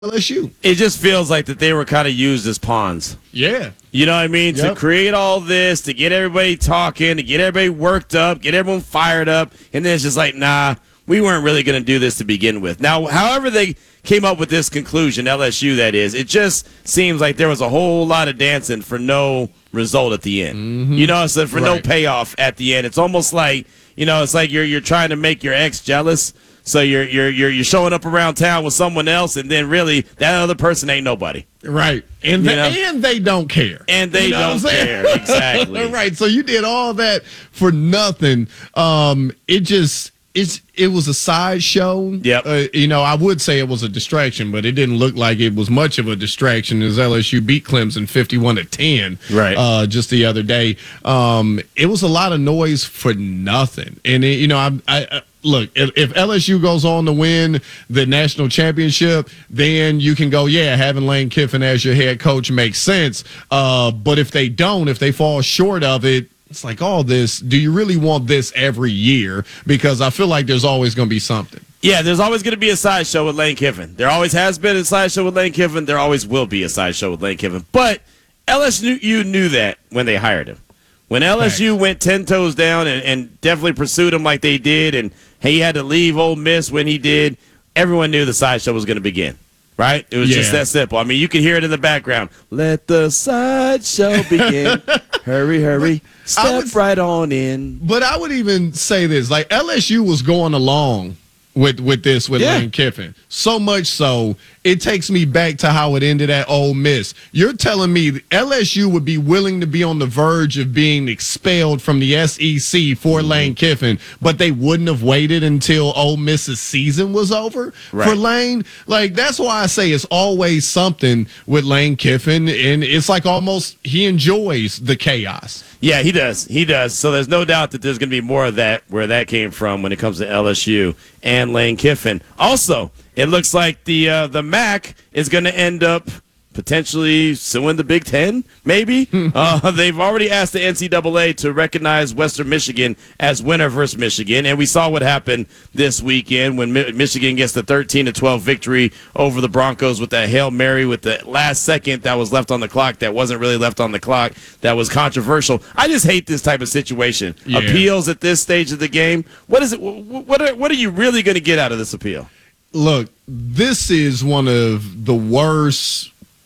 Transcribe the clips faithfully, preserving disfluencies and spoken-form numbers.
L S U. It just feels like that they were kind of used as pawns. Yeah. You know what I mean? Yep. To create all this, to get everybody talking, to get everybody worked up, get everyone fired up, and then it's just like, nah, we weren't really going to do this to begin with. Now, however they came up with this conclusion, L S U that is, it just seems like there was a whole lot of dancing for no result at the end. Mm-hmm. You know, so for right. no payoff at the end. It's almost like, you know, it's like you're you're trying to make your ex jealous. So you're you're you're you're showing up around town with someone else, and then really that other person ain't nobody. Right, and they, and they don't care, and they you know don't care exactly. Right, so you did all that for nothing. Um, it just it's it was a sideshow. Yep. Uh, you know, I would say it was a distraction, but it didn't look like it was much of a distraction as L S U beat Clemson fifty-one to ten. Right. Uh, just the other day, um, it was a lot of noise for nothing, and it, you know, I. I, I Look, if, if L S U goes on to win the national championship, then you can go, yeah, having Lane Kiffin as your head coach makes sense. Uh, but if they don't, if they fall short of it, it's like all this. Do you really want this every year? Because I feel like there's always going to be something. Yeah, there's always going to be a sideshow with Lane Kiffin. There always has been a sideshow with Lane Kiffin. There always will be a sideshow with Lane Kiffin. But L S U knew that when they hired him. When L S U went ten toes down and, and definitely pursued him like they did, and he had to leave Ole Miss when he did, everyone knew the sideshow was going to begin, right? It was yeah. just that simple. I mean, you could hear it in the background. Let the sideshow begin. Hurry, hurry. Step would, right on in. But I would even say this. Like, L S U was going along with, with this with yeah. Lane Kiffin. So much so, it takes me back to how it ended at Ole Miss. You're telling me L S U would be willing to be on the verge of being expelled from the S E C for mm-hmm. Lane Kiffin, but they wouldn't have waited until Ole Miss's season was over right. for Lane? Like, that's why I say it's always something with Lane Kiffin, and it's like almost he enjoys the chaos. Yeah, he does. He does. So there's no doubt that there's going to be more of that, where that came from when it comes to L S U and Lane Kiffin. Also, it looks like the uh, the M A C is going to end up potentially suing the Big Ten, maybe. uh, they've already asked the N C double A to recognize Western Michigan as winner versus Michigan, and we saw what happened this weekend when Mi- Michigan gets the thirteen to twelve victory over the Broncos with that Hail Mary with the last second that was left on the clock that wasn't really left on the clock, that was controversial. I just hate this type of situation. Yeah. Appeals at this stage of the game. What is it? What are, what are you really going to get out of this appeal? Look, this is one of the worst.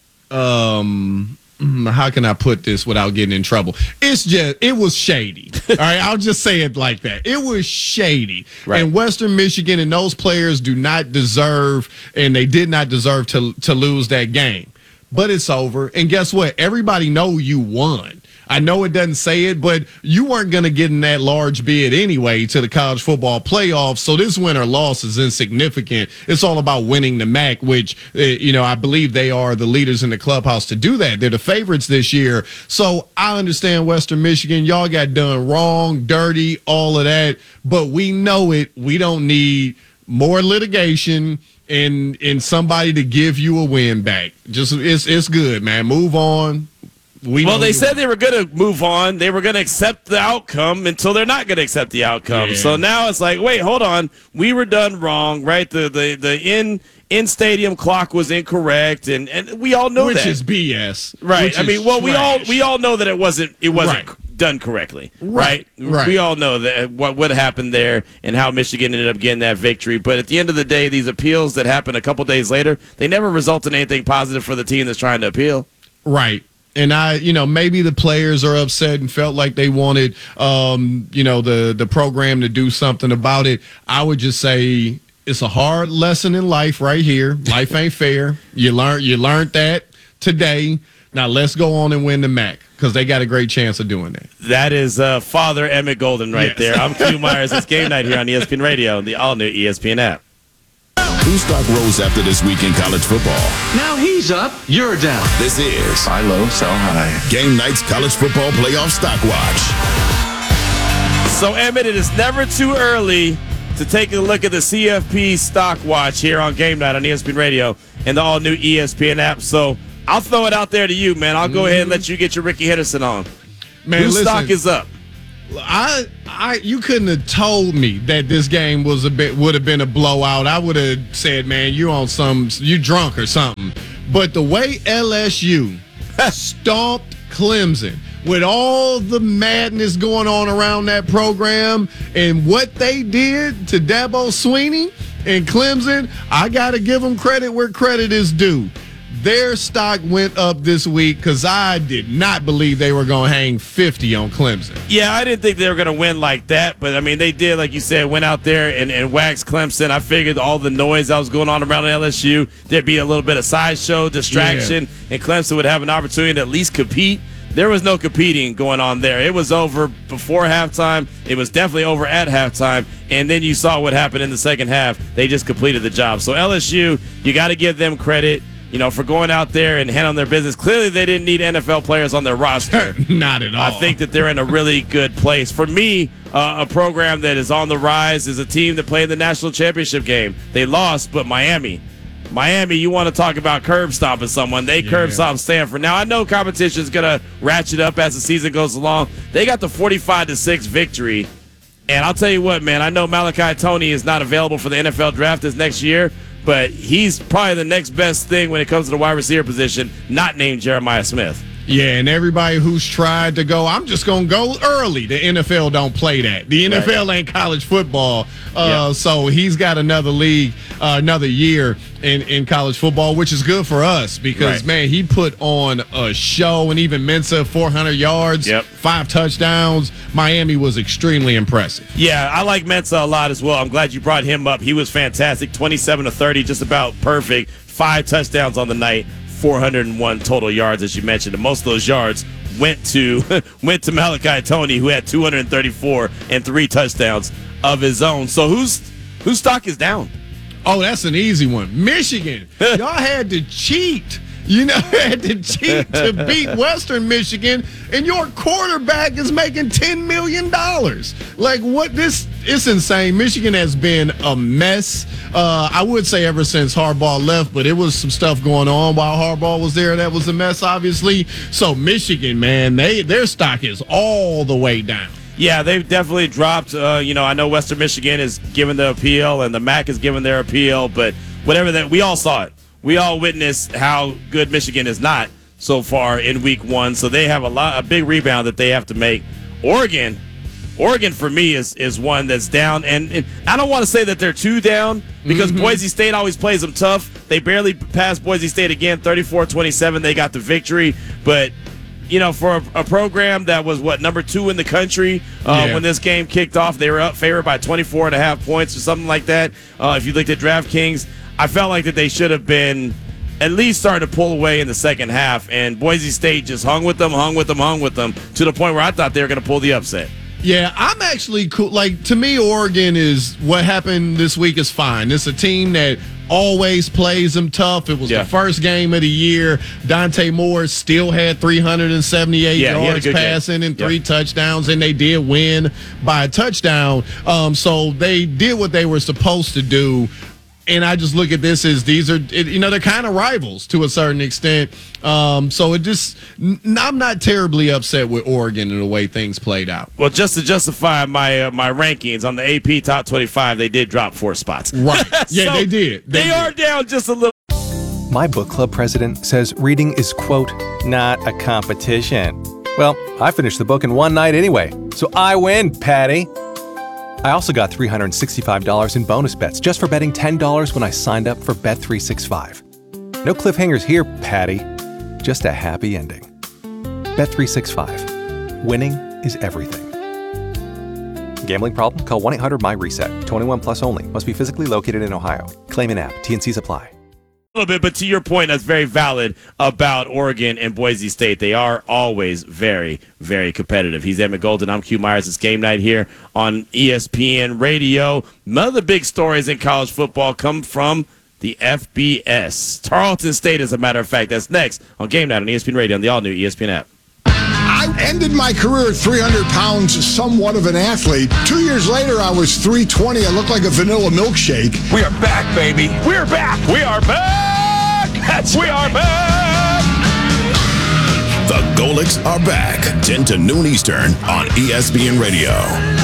Um, how can I put this without getting in trouble? It's just, it was shady. All right, I'll just say it like that. It was shady. Right. And Western Michigan and those players do not deserve, and they did not deserve to to lose that game. But it's over. And guess what? Everybody know you won. I know it doesn't say it, but you weren't going to get in that large bid anyway to the college football playoffs, so this win or loss is insignificant. It's all about winning the M A C, which, uh, you know, I believe they are the leaders in the clubhouse to do that. They're the favorites this year. So I understand Western Michigan. Y'all got done wrong, dirty, all of that, but we know it. We don't need more litigation and and somebody to give you a win back. Just it's it's good, man. Move on. We well, they said they were going to move on. They were going to accept the outcome until they're not going to accept the outcome. Yeah. So now it's like, wait, hold on. We were done wrong, right? The the the in in stadium clock was incorrect, and, and we all know Which that. Which is B S. Right. Which I mean, well, trash. we all we all know that it wasn't it wasn't right. done correctly, right? right? Right. We all know that what what happened there and how Michigan ended up getting that victory. But at the end of the day, these appeals that happened a couple days later, they never result in anything positive for the team that's trying to appeal. Right. And I, you know, maybe the players are upset and felt like they wanted, um, you know, the the program to do something about it. I would just say it's a hard lesson in life right here. Life ain't fair. You learn you learned that today. Now let's go on and win the M A C because they got a great chance of doing that. That is uh, Father Emmett Golden right yes. there. I'm Q Myers. It's Game Night here on E S P N Radio and the all-new E S P N app. Whose stock rose after this week in college football? Now he's up, you're down. This is Buy low, sell high. Game Night's College Football Playoff Stock Watch. So, Emmett, it is never too early to take a look at the C F P Stock Watch here on Game Night on E S P N Radio and the all-new E S P N app. So, I'll throw it out there to you, man. I'll go mm-hmm. ahead and let you get your Ricky Henderson on. Man, Whose listen, stock is up? I, I, you couldn't have told me that this game was a bit would have been a blowout. I would have said, man, you on some, you drunk or something. But the way L S U stomped Clemson with all the madness going on around that program and what they did to Dabo Swinney and Clemson, I got to give them credit where credit is due. Their stock went up this week because I did not believe they were going to hang fifty on Clemson. Yeah, I didn't think they were going to win like that, but I mean, they did, like you said, went out there and, and waxed Clemson. I figured all the noise that was going on around L S U, there'd be a little bit of sideshow, distraction, yeah. and Clemson would have an opportunity to at least compete. There was no competing going on there. It was over before halftime. It was definitely over at halftime. And then you saw what happened in the second half. They just completed the job. So L S U, you got to give them credit, you know, for going out there and handling their business. Clearly, they didn't need N F L players on their roster. Not at all. I think that they're in a really good place. For me, uh, a program that is on the rise is a team that played the national championship game. They lost, but Miami. Miami, you want to talk about curb stomping someone. They yeah. curb stomped Stanford. Now, I know competition is going to ratchet up as the season goes along. They got the forty-five to six victory. And I'll tell you what, man, I know Malachi Toney is not available for the N F L draft this next year, but he's probably the next best thing when it comes to the wide receiver position, not named Jeremiah Smith. Yeah, and everybody who's tried to go, I'm just going to go early. The N F L don't play that. The N F L right. ain't college football. Uh, yeah. So he's got another league, uh, another year in, in college football, which is good for us because, right. man, he put on a show, and even Mensa, four hundred yards, yep. five touchdowns. Miami was extremely impressive. Yeah, I like Mensa a lot as well. I'm glad you brought him up. He was fantastic, twenty-seven to thirty, just about perfect. Five touchdowns on the night. four hundred one total yards, as you mentioned, and most of those yards went to went to Malachi Toney, who had two hundred thirty-four and three touchdowns of his own. So who's whose stock is down? Oh, that's an easy one. Michigan. Y'all had to cheat. You know, had to cheat to beat Western Michigan, and your quarterback is making ten million dollars. Like, what? This it's insane. Michigan has been a mess. Uh, I would say ever since Harbaugh left, but it was some stuff going on while Harbaugh was there that was a mess, obviously. So Michigan, man, they their stock is all the way down. Yeah, they've definitely dropped. Uh, you know, I know Western Michigan is giving the appeal, and the M A C is giving their appeal, but whatever that, we all saw it. We all witnessed how good Michigan is not so far in week one, so they have a lot, a big rebound that they have to make. Oregon, Oregon for me is is one that's down, and, and I don't want to say that they're too down because mm-hmm. Boise State always plays them tough. They barely passed Boise State again, thirty-four twenty-seven. They got the victory, but you know, for a, a program that was what number two in the country uh, yeah. when this game kicked off, they were up favored by twenty-four and a half points or something like that. Uh, if you looked at DraftKings. I felt like that they should have been at least starting to pull away in the second half, and Boise State just hung with them, hung with them, hung with them, to the point where I thought they were going to pull the upset. Yeah, I'm actually cool. Like, to me, Oregon is what happened this week is fine. It's a team that always plays them tough. It was yeah. the first game of the year. Dante Moore still had three hundred seventy-eight yeah, yards passing game. and three yep. touchdowns, and they did win by a touchdown. Um, so they did what they were supposed to do. And I just look at this as these are, you know, they're kind of rivals to a certain extent. Um, so it just, I'm not terribly upset with Oregon and the way things played out. Well, just to justify my uh, my rankings on the A P Top twenty-five, they did drop four spots. Right. Yeah, so they did. They, they did. are down just a little. My book club president says reading is, quote, not a competition. Well, I finished the book in one night anyway, so I win, Patty. I also got three hundred sixty-five dollars in bonus bets just for betting ten dollars when I signed up for Bet three sixty-five. No cliffhangers here, Patty. Just a happy ending. Bet three sixty-five. Winning is everything. Gambling problem? Call one eight hundred M Y RESET. twenty-one plus only. Must be physically located in Ohio. Claim an app. T and Cs apply. A little bit, but to your point, that's very valid about Oregon and Boise State. They are always very, very competitive. He's Emmett Golden. I'm Q Myers. It's game night here on E S P N Radio. None of the big stories in college football come from the F B S. Tarleton State, as a matter of fact. That's next on Game Night on E S P N Radio on the all-new E S P N app. I ended my career at three hundred pounds, somewhat of an athlete. Two years later, I was three twenty. I looked like a vanilla milkshake. We are back, baby. We're back. We are back. That's we right. are back. The Golics are back, ten to noon Eastern on E S P N Radio.